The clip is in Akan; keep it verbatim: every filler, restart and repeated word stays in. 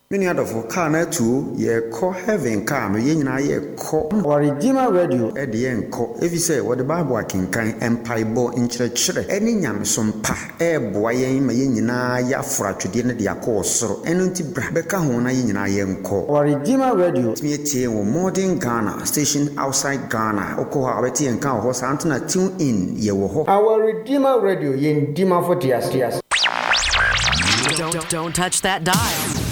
Many other for car na two ye call heaven car no yen na ye call or Redeemer Radio at the end call if you say what the Bible can kind empire bo in church any nyam some pa e boy ma yen na ya fra twede ne de akọ soro eno nti bra beka ho na yen na ye nko or Redeemer Radio me tie wo modern Ghana station outside Ghana okọ ha beti en kan ho santina tune in ye wo ho our Redeemer Radio yen dima for tias tias don't don't touch that dial.